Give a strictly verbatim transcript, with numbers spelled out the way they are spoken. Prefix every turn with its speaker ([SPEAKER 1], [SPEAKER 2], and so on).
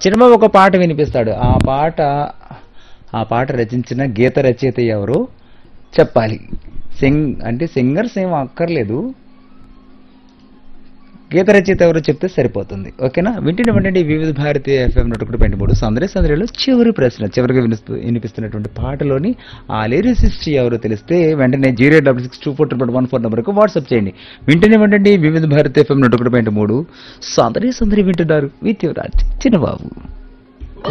[SPEAKER 1] చిన్నబాబు ఒక పాట వినిపిస్తాడు. ఆ పాట ఆ పాట రచించిన గీత రచయిత ఎవరో చెప్పాలి. సింగ్ అంటే సింగర్స్ ఏం అక్కర్లేదు, గీత రచయిత ఎవరో చెప్తే సరిపోతుంది. ఓకేనా? వింటూనే ఉండండి వివిధ భారతీయ ఎఫ్ఎం నూట ఒకటి పాయింట్ మూడు సందరి సందరిలో చివరి ప్రశ్న. చివరిగా వినిస్తూ వినిపిస్తున్నటువంటి పాటలోని ఆ లిరిసిస్ట్ ఎవరో తెలిస్తే వెంటనే zero double six two four triple one four నెంబర్కు వాట్సాప్ చేయండి. వింటూనే ఉండండి వివిధ భారతీయ ఎఫ్ఎం నూట ఒకటి పాయింట్ మూడు సందరి సందరి వింటున్నారు విత్ యువరాజ్ చిన్నబాబు.